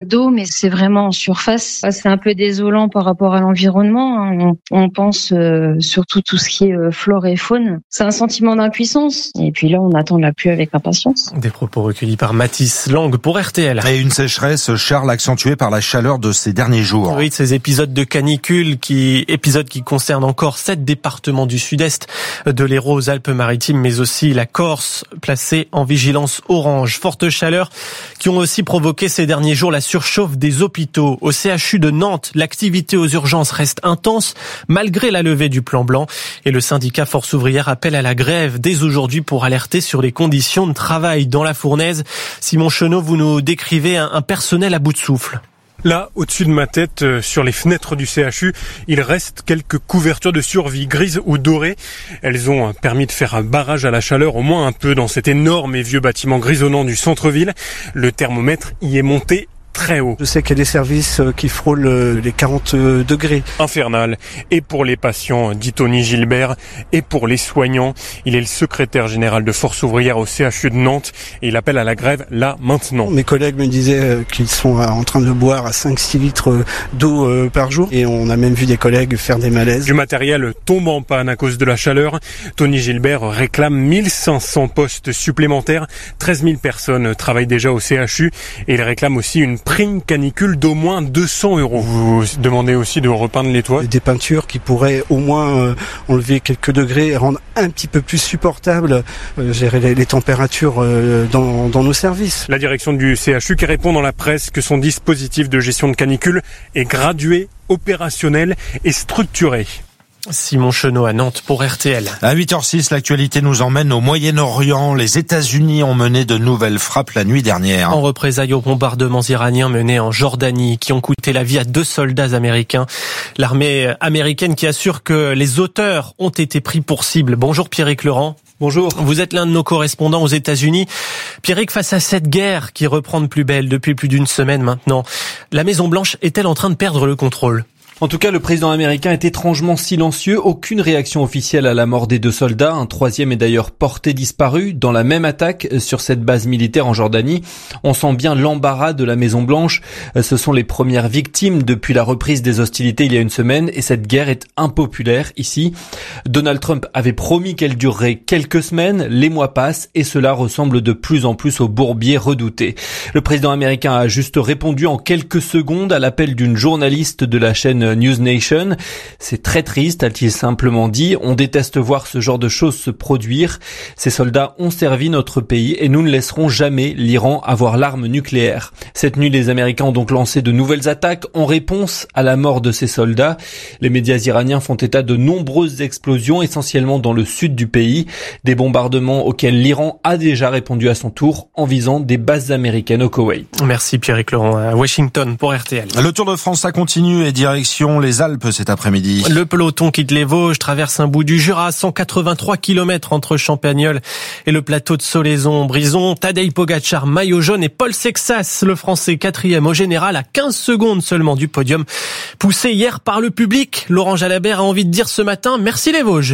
d'eau, mais c'est vraiment en surface. C'est un peu désolant par rapport à l'environnement. On pense surtout tout ce qui est flore et faune. C'est un sentiment d'impuissance. Et puis là, on attend la pluie avec impatience. Des propos recueillis par Mathis Lang pour RTL. Et une sécheresse, Charles, accentuée par la chaleur de ces derniers jours. Oui, ces épisodes de canicule qui concernent encore 7 départements du sud-est, de l'Hérault aux Alpes-Maritimes, mais aussi la Corse, placée en vigilance orange. Forte chaleur qui ont aussi provoqué ces derniers jours la surchauffe des hôpitaux. Au CHU de Nantes, l'activité aux urgences reste intense malgré la levée du plan blanc. Et le syndicat Force ouvrière appelle à la grève dès aujourd'hui pour alerter sur les conditions de travail dans la fournaise. Simon Chenot, vous nous décrivez un personnel à bout de souffle. Là, au-dessus de ma tête, sur les fenêtres du CHU, il reste quelques couvertures de survie grises ou dorées. Elles ont permis de faire un barrage à la chaleur, au moins un peu, dans cet énorme et vieux bâtiment grisonnant du centre-ville. Le thermomètre y est monté très haut. Je sais qu'il y a des services qui frôlent les 40 degrés. Infernal. Et pour les patients, dit Tony Gilbert, et pour les soignants. Il est le secrétaire général de Force ouvrière au CHU de Nantes et il appelle à la grève là, maintenant. Mes collègues me disaient qu'ils sont en train de boire à 5-6 litres d'eau par jour et on a même vu des collègues faire des malaises. Du matériel tombe en panne à cause de la chaleur. Tony Gilbert réclame 1500 postes supplémentaires. 13 000 personnes travaillent déjà au CHU et il réclame aussi une prime canicule d'au moins 200 €. Vous demandez aussi de repeindre les toits. Des peintures qui pourraient au moins enlever quelques degrés et rendre un petit peu plus supportable gérer les températures dans nos services. La direction du CHU qui répond dans la presse que son dispositif de gestion de canicule est gradué, opérationnel et structuré. Simon Chenot à Nantes pour RTL. À 8h06, l'actualité nous emmène au Moyen-Orient. Les États-Unis ont mené de nouvelles frappes la nuit dernière. En représailles aux bombardements iraniens menés en Jordanie, qui ont coûté la vie à 2 soldats américains. L'armée américaine qui assure que les auteurs ont été pris pour cible. Bonjour Pierrick Laurent. Bonjour. Vous êtes l'un de nos correspondants aux États-Unis. Pierrick, face à cette guerre qui reprend de plus belle depuis plus d'une semaine maintenant, la Maison-Blanche est-elle en train de perdre le contrôle ? En tout cas, le président américain est étrangement silencieux. Aucune réaction officielle à la mort des 2 soldats. Un 3e est d'ailleurs porté disparu dans la même attaque sur cette base militaire en Jordanie. On sent bien l'embarras de la Maison-Blanche. Ce sont les premières victimes depuis la reprise des hostilités il y a une semaine et cette guerre est impopulaire ici. Donald Trump avait promis qu'elle durerait quelques semaines. Les mois passent et cela ressemble de plus en plus au bourbier redouté. Le président américain a juste répondu en quelques secondes à l'appel d'une journaliste de la chaîne News Nation. C'est très triste, a-t-il simplement dit. On déteste voir ce genre de choses se produire. Ces soldats ont servi notre pays et nous ne laisserons jamais l'Iran avoir l'arme nucléaire. Cette nuit, les Américains ont donc lancé de nouvelles attaques en réponse à la mort de ces soldats. Les médias iraniens font état de nombreuses explosions, essentiellement dans le sud du pays. Des bombardements auxquels l'Iran a déjà répondu à son tour en visant des bases américaines au Koweït. Merci Pierrick Laurent à Washington pour RTL. Le Tour de France, ça continue et direction les Alpes cet après-midi. Le peloton quitte les Vosges, traverse un bout du Jura, 183 km entre Champagnole et le plateau de Solaison-Brison. Tadej Pogačar, maillot jaune, et Paul Sexas, le Français 4e au général, à 15 secondes seulement du podium. Poussé hier par le public, Laurent Jalabert a envie de dire ce matin, merci les Vosges.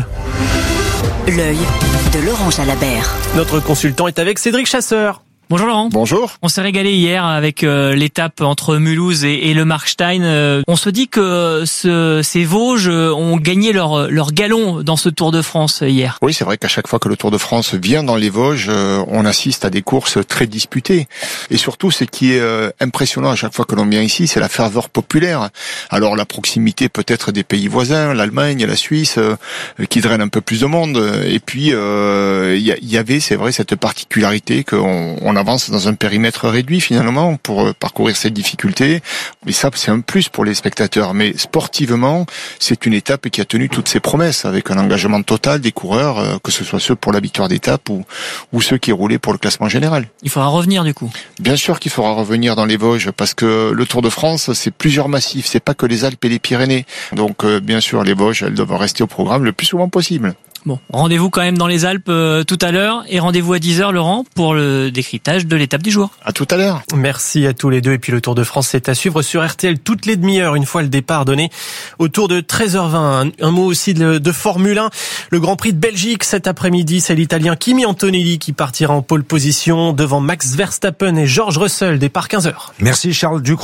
L'œil de Laurent Jalabert. Notre consultant est avec Cédric Chasseur. Bonjour Laurent. Bonjour. On s'est régalé hier avec l'étape entre Mulhouse et le Markstein. On se dit que ces Vosges ont gagné leur galon dans ce Tour de France hier. Oui, c'est vrai qu'à chaque fois que le Tour de France vient dans les Vosges, on assiste à des courses très disputées. Et surtout, ce qui est impressionnant à chaque fois que l'on vient ici, c'est la ferveur populaire. Alors la proximité peut-être des pays voisins, l'Allemagne, la Suisse, qui drainent un peu plus de monde. Et puis, il y avait, c'est vrai, cette particularité qu'on avance dans un périmètre réduit finalement pour parcourir cette difficulté. Et ça, c'est un plus pour les spectateurs. Mais sportivement, c'est une étape qui a tenu toutes ses promesses avec un engagement total des coureurs, que ce soit ceux pour la victoire d'étape ou ceux qui roulaient pour le classement général. Il faudra revenir du coup. Bien sûr qu'il faudra revenir dans les Vosges parce que le Tour de France, c'est plusieurs massifs. C'est pas que les Alpes et les Pyrénées. Donc, bien sûr, les Vosges, elles doivent rester au programme le plus souvent possible. Bon, rendez-vous quand même dans les Alpes tout à l'heure et rendez-vous à 10h Laurent pour le décryptage de l'étape du jour. À tout à l'heure. Merci à tous les deux et puis le Tour de France c'est à suivre sur RTL toutes les demi-heures une fois le départ donné autour de 13h20. Un mot aussi de Formule 1, le Grand Prix de Belgique cet après-midi, c'est l'Italien Kimi Antonelli qui partira en pole position devant Max Verstappen et George Russell départ 15h. Merci Charles Ducrot.